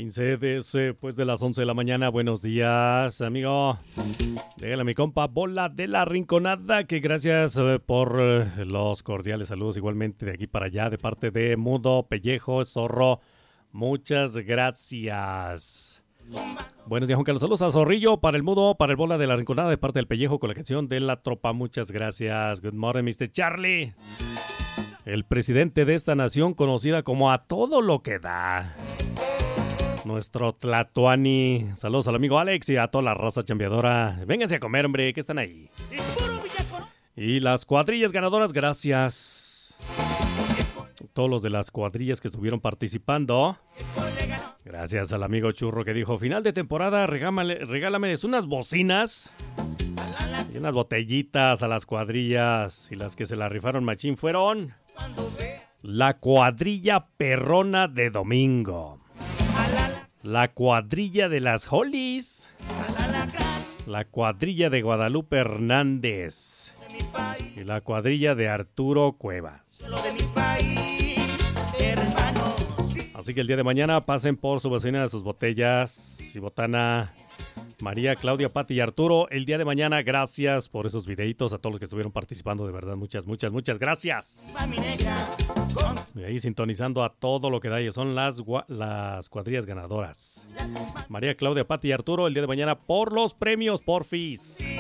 15 después de las 11 de la mañana. Buenos días, amigo. Déjale a mi compa Bola de la Rinconada, que gracias por los cordiales saludos igualmente de aquí para allá, de parte de Mudo, Pellejo, Zorro. Muchas gracias. Buenos días, Juan Carlos. Saludos a Zorrillo, para el Mudo, para el Bola de la Rinconada, de parte del Pellejo, con la canción de la tropa. Muchas gracias. Good morning, Mr. Charlie. El presidente de esta nación conocida como A Todo Lo Que Da. Nuestro Tlatoani. Saludos al amigo Alex y a toda la raza chambeadora. Vénganse a comer, hombre, que están ahí. Y las cuadrillas ganadoras, gracias. Todos los de las cuadrillas que estuvieron participando. Gracias al amigo Churro que dijo, final de temporada, regálame unas bocinas y unas botellitas a las cuadrillas. Y las que se la rifaron machín fueron la cuadrilla perrona de Domingo, la cuadrilla de las Hollies, la cuadrilla de Guadalupe Hernández y la cuadrilla de Arturo Cuevas. Así que el día de mañana pasen por su bocina, sus botellas y botana. María, Claudia, Pati y Arturo, el día de mañana, gracias por esos videitos, a todos los que estuvieron participando, de verdad, muchas gracias. Y ahí sintonizando a todo lo que da, y son las cuadrillas ganadoras. María, Claudia, Pati y Arturo, el día de mañana por los premios, porfis.